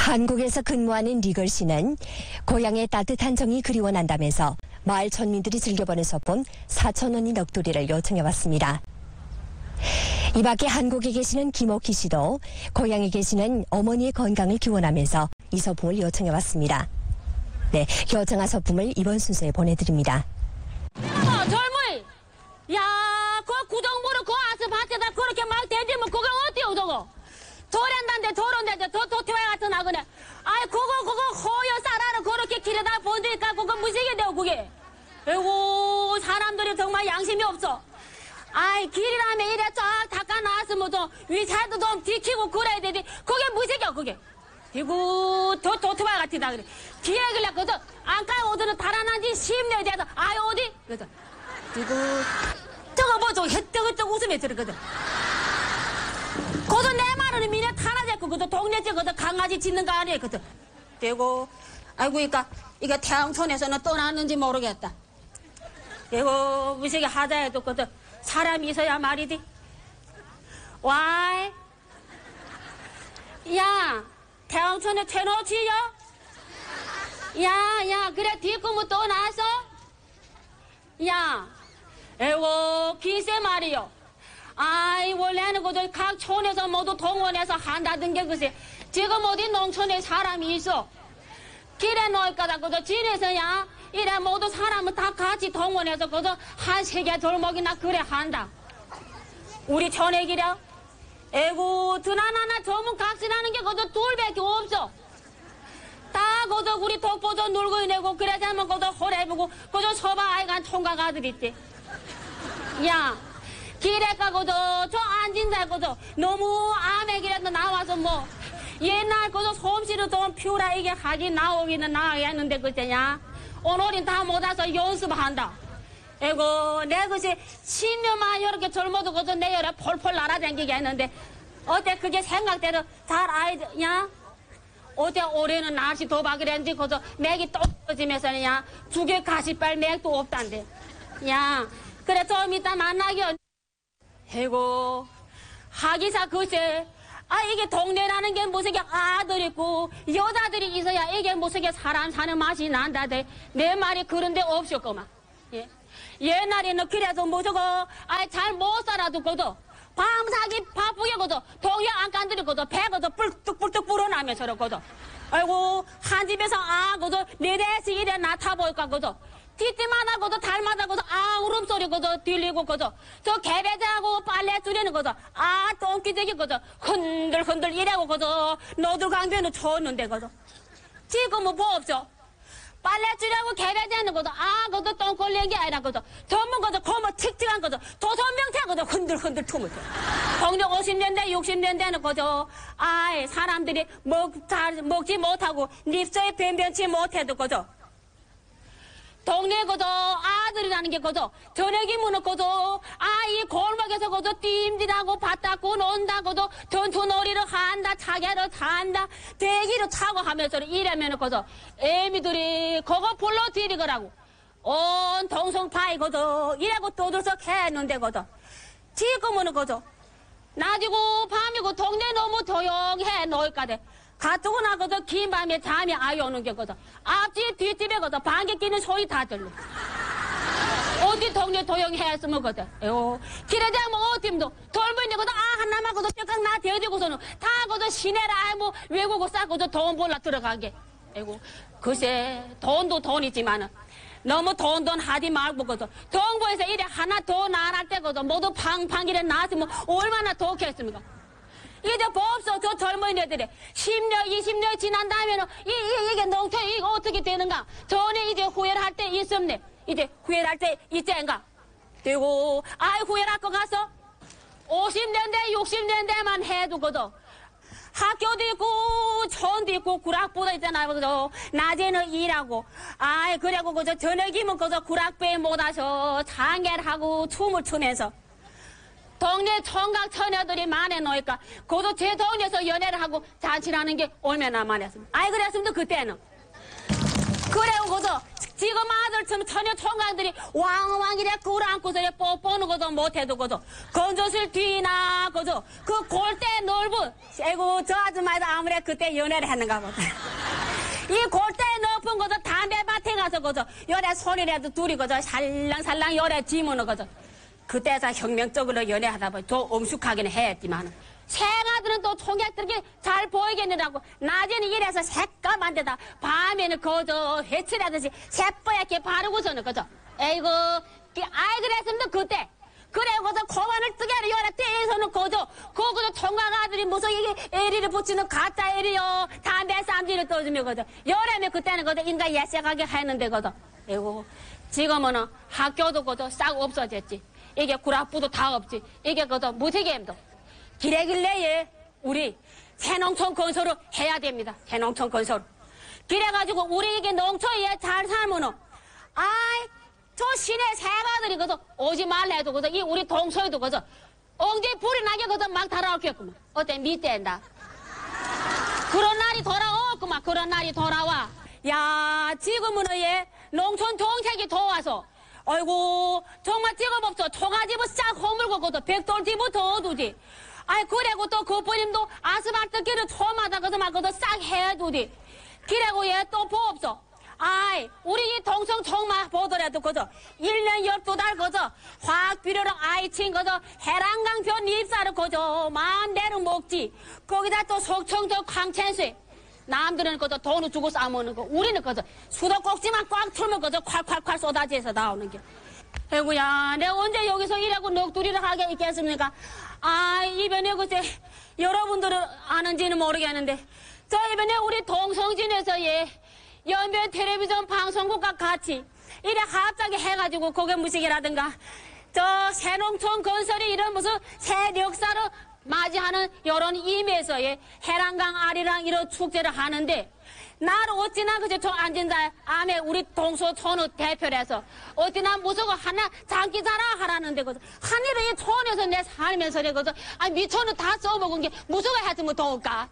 한국에서 근무하는 리걸 씨는 고향의 따뜻한 정이 그리워 난다면서 마을 전민들이 즐겨보는 소품 4,000원이 넋두리를 요청해왔습니다. 이 밖에 한국에 계시는 김옥희 씨도 고향에 계시는 어머니의 건강을 기원하면서 이 소품을 요청해왔습니다. 네, 요청한 소품을 이번 순서에 보내드립니다. 젊은이! 야, 그 구정부를 그 아스팔트에다 그렇게 막 대지면 그게 어때요, 저거? 저런단데 저런데 저 도태와 같은 아그네. 아이 그거 허여 쌀알을 그렇게 길에다 번지니까 그거 무시게 돼요 그게. 아이고 사람들이 정말 양심이 없어. 아이 길이라면 이래 쫙 닦아놨으면 좀 위치도 좀 지키고 그래야 되지. 그게 무시겨 그게. 이고 도태와 같이다 그래. 뒤에 그래 그저 안가 오들은 달아난 지 10년이 돼서 아이 어디? 그래서 이고 저거 뭐저 헷떡헷떡 웃으며 들었거든. 그저 내 말은 미래 타나졌고 그저 동네집 그저 강아지 짖는 거 아니에요 그저. 되고 아이고 그러니까 이게 태양촌에서는 떠났는지 모르겠다. 되고 무식이 하자에도 그저 사람이 있어야 말이지. 와이 야 태양촌에 최노치요? 야 그래 뒷꿈을 또 나서? 야 에고 기세 말이요. 아이 원래는 그저 각 촌에서 모두 동원해서 한다던 게 글쎄 지금 어디 농촌에 사람이 있어. 길에 놓을까다 그저 진에서야 이래 모두 사람은 다 같이 동원해서 그저 한 세 개 돌목이나 그래 한다. 우리 촌에 길에 에고 드나나나 전문 각시라는 게 그저 둘밖에 없어. 다 그저 우리 독보도 놀고 이내고 그래자면 그저 호래보고 그저 서방 아이간 총각 아들 있지. 야 길에 가고도 저 앉은 자 고도 너무 암에 길에도 나와서 뭐 옛날 그저 솜씨로 좀 피우라 이게 하기 나오기는 나가겠는데 그때냐 오늘은 다 못 와서 연습한다. 에고 내 것이 10년만 이렇게 젊어도 그저 내 열에 폴폴 날아다니게 했는데 어때 그게 생각대로 잘 아이냐 어때 올해는 날씨 도박이랬는지 그저 맥이 또 떨어지면서냐 죽에 가시빨 맥도 없단데. 야 그래 좀 이따 만나기요. 해고 하기사 글쎄 이게 동네라는 게 무슨 게 아들 있고 여자들이 있어야 이게 무슨 게 사람 사는 맛이 난다대. 내 말이 그런데 없었구만. 예. 옛날에는 그래서 무조건 잘 못 살아도 거도 밤사기 바쁘게 거도 동네 안간들이 거도 배 거도 뿔뚝뿔뚝 불어나면서 거도 아이고 한 집에서 거도 4대씩 이래 나타볼까 거도 뒷뒤마다 거저 달마다 거저 울음소리 거저 들리고 거저 저 개배자하고 빨래 줄이는 거저 똥기저기 거저 흔들흔들 이래고 거저 너들강변을 쳤는데 거저 지금은 뭐 없죠. 빨래 줄이고 개배자는 거저 거저 똥 걸린 게 아니라 거저 전문 거저 고모 칙칙한 거저 조선명태 거저 흔들흔들 투무죠. 동네 50년대 60년대는 거저 사람들이 먹지 못하고 립서에 변변치 못해도 거저 동네 거저 아들이라는 게 거저 저녁이면은 거저 이 골목에서 거저 띠임질하고 밭 닦고 논다 거저 전투놀이를 한다 차게를 탄다 대기를 차고 하면서 이러면은 거저 애미들이 그거 불러들이거라고 온 동성파이 거저 이래고 떠들썩 했는데 거저 지금은 거저 낮이고 밤이고 동네 너무 조용해 놓을까대 가뜩은 하고도 긴 밤에 잠이 아예 오는 게 거든. 앞집 뒷집에 거든 방귀 끼는 소리 다 들려. 어디 동네 도용했으면 거든. 길에 대면 어팀도 돌보이네 거든 하나만 거든 뼈깍 나 대지고서는 다 거든 시내라 뭐 외국어 싸고도 돈 벌러 들어가게. 글쎄 돈도 돈이지만은 너무 돈 하지 말고 거든. 동부에서 이래 하나 더 나갈 때 거든 모두 팡팡이래 나왔으면 얼마나 좋겠습니까? 이제 법서 저 젊은 애들이 10년 20년 지난 다음에는 이게 농촌 이거 어떻게 되는가 전에 이제 후회를 할 때 있었네. 이제 후회를 할 때 있자인가 되고 후회를 할 거 가서 50년대 60년대만 해두고도 학교도 있고 촌도 있고 구락부도 있잖아요. 그죠? 낮에는 일하고 그래고 그저 저녁이면 그저 구락부에 못 와서 장애를 하고 춤을 추면서 동네 총각 처녀들이 많이 놓으니까 그도 제 동네에서 연애를 하고 잔치라는 게 얼마나 많았습니다. 그랬습니다 그때는. 그래고 그저 지금 아들처럼 처녀 총각들이 왕왕 이래 끌어안고서 이래 뽀뽀는 거죠. 못해도 그저 건조실 뒤나 그저 그 골대 넓은 아이고 저 아줌마도 아무래 그때 연애를 했는가 보다. 이 골대 높은 거저 담배밭에 가서 그저 열에 손이라도 둘이 그저 살랑살랑 열에 지무는 거저 그때서 혁명적으로 연애하다 보니 더 엄숙하기는 했지만 생아들은 또 총각들에게 잘 보이겠느라고 낮에는 이래서 새까만 데다 밤에는 그저 해치라듯이 새뽀얗게 바르고서는 그저 에이구 아이 그랬으면 그때 그래 그저 고만을 뜨개로 열에 떼서는 그저 총각 아들이 무슨 이게 애리를 붙이는 가짜 애리요 담배 쌈지를 떠주며 그저 열에면 그때는 그저 인간 예색하게 했는데 그저 에이구 지금은 학교도 그저 싹 없어졌지 이게 구락부도 다 없지 이게 그저 무지개임도 기래길래에 우리 새농촌 건설을 해야 됩니다. 새농촌 건설. 그래가지고 우리 이게 농촌에 잘 살면은 아이 저 시내 새가들이 그저 오지 말라 해도 그저 이 우리 동서에도 그저 엉덩이 불이 나게 그저 막 달아오겠구만. 어때 밑댄다. 그런 날이 돌아오구만. 그런 날이 돌아와. 야 지금은 얘 농촌 정책이 도와서 아이고 정말 지금 없어. 초가집을 싹 허물고 그저 백돌집부터 어두지. 아이 그래고 또 그뿐임도 아스팔트 길을 초마다 그저 막 그저 싹 해두디. 그래고 얘 또 보옵소. 아이 우리 이 동성 총마 보더라도 그저 1년 12달 그저 화학비료랑 아이친 그저 해랑강변 잎사를 그저 마음대로 먹지. 거기다 또 속청도 광천수에 남들은 그저 돈을 주고 싸먹는 거 우리는 그저 수도꼭지만 꽉 틀면 그저 콸콸콸 쏟아져서 나오는 게. 아이고야 내가 언제 여기서 이라고 넋두리를 하게 있겠습니까. 아 이번에 글쎄 여러분들은 아는지는 모르겠는데 저 이번에 우리 동성진에서 예 연변 텔레비전 방송국과 같이 이래 갑자기 해가지고 고개 무식이라든가 저 새농촌 건설이 이런 무슨 새 역사를 맞이하는 이런 임에서의 해랑강 아리랑 이런 축제를 하는데 나를 어찌나 그저 저 앉은 자 암에 우리 동서촌의 대표라서 어찌나 무서워 하나 장기 자랑 하라는데 그저 한일을 이 촌에서 내 살면서 그저 아 미천은 다 써먹은 게 무서워 했으면 더울까.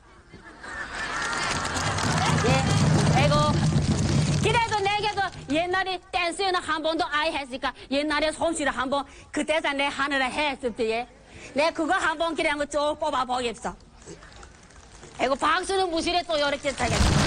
예, 아이고 그래도 내게도 옛날에 댄스는 한 번도 아이 했으니까 옛날에 솜씨를 한번 그때서 내 하늘에 했을 때에 내 그거 한번 그래 한번 쭉 뽑아보겠어. 아이고 박수는 무실에 또 이렇게 타겠어.